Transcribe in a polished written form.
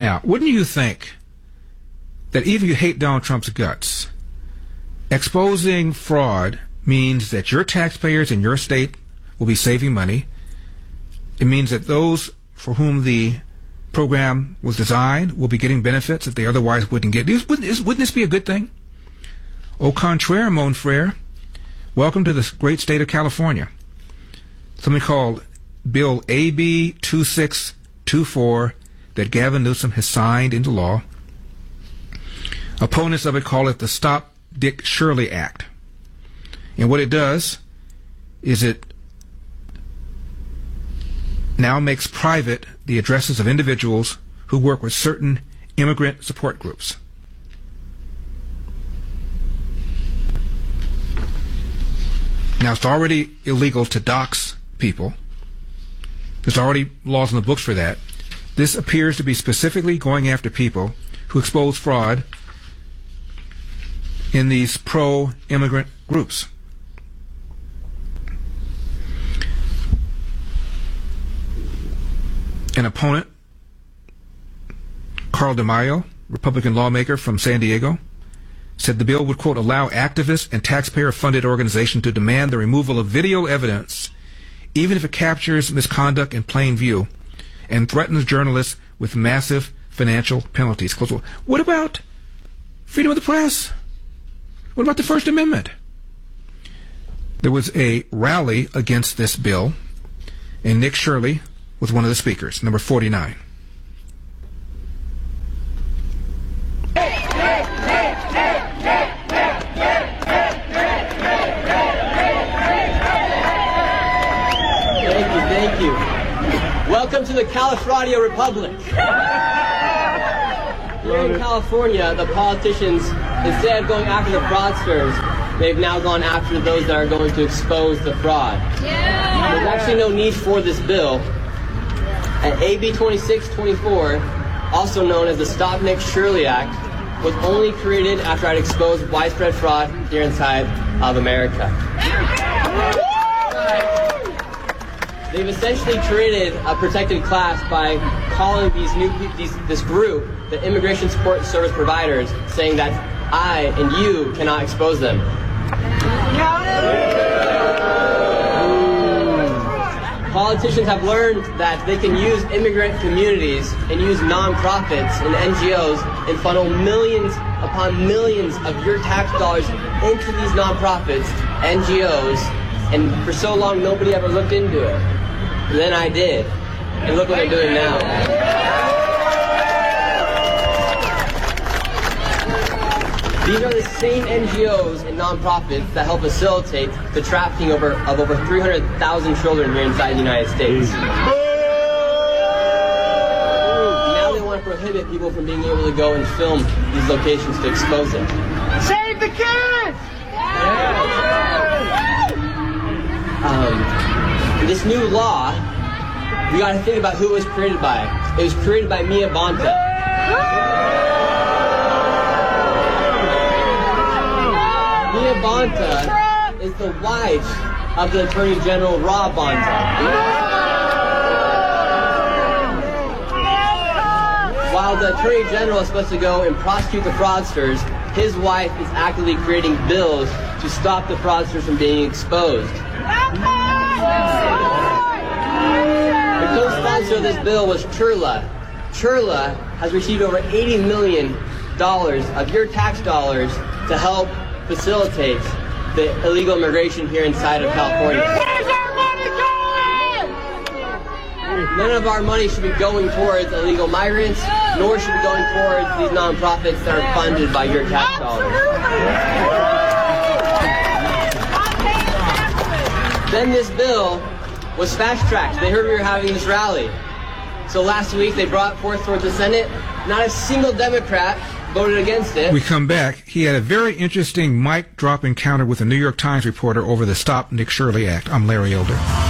Now, wouldn't you think that even if you hate Donald Trump's guts, exposing fraud means that your taxpayers in your state will be saving money? It means that those for whom the program was designed will be getting benefits that they otherwise wouldn't get. Wouldn't this be a good thing? Au contraire, mon frere. Welcome to the great state of California. Something called Bill AB 2624 that Gavin Newsom has signed into law. Opponents of it call it the Stop Dick Shirley Act. And what it does is it now makes private the addresses of individuals who work with certain immigrant support groups. Now, it's already illegal to dox people. There's already laws in the books for that. This appears to be specifically going after people who expose fraud in these pro-immigrant groups. An opponent, Carl DeMaio, Republican lawmaker from San Diego, said the bill would, quote, allow activists and taxpayer-funded organizations to demand the removal of video evidence, even if it captures misconduct in plain view, and threatens journalists with massive financial penalties. Close quote. What about freedom of the press? What about the First Amendment? There was a rally against this bill, and Nick Shirley was one of the speakers, number 49. Thank you. Welcome to the Califradia Republic. Here in California, the politicians, instead of going after the fraudsters, they've now gone after those that are going to expose the fraud. Yeah. There's actually no need for this bill. And AB 2624, also known as the Stop Nick Shirley Act, was only created after I'd exposed widespread fraud here inside of America. They've essentially created a protected class by calling this group the Immigration Support Service Providers, saying that I and you cannot expose them. Politicians have learned that they can use immigrant communities and use nonprofits and NGOs and funnel millions upon millions of your tax dollars into these nonprofits, NGOs, and for so long nobody ever looked into it. And then I did. And look what they're doing now. These are the same NGOs and nonprofits that help facilitate the trafficking of over 300,000 children here inside the United States. Now they want to prohibit people from being able to go and film these locations to expose them. Save the kids! This new law, we got to think about who it was created by. It was created by Mia Bonta. Mia Bonta is the wife of the Attorney General Rob Bonta. While the Attorney General is supposed to go and prosecute the fraudsters, his wife is actively creating bills to stop the fraudsters from being exposed. The co-sponsor of this bill was Churla. Churla has received over $80 million of your tax dollars to help facilitate the illegal immigration here inside of California. Where's our money going? None of our money should be going towards illegal migrants, nor should be going towards these nonprofits that are funded by your tax dollars. Then this bill was fast-tracked. They heard we were having this rally. So last week they brought it forth towards the Senate. Not a single Democrat voted against it. We come back. He had a very interesting mic drop encounter with a New York Times reporter over the Stop Nick Shirley Act. I'm Larry Elder.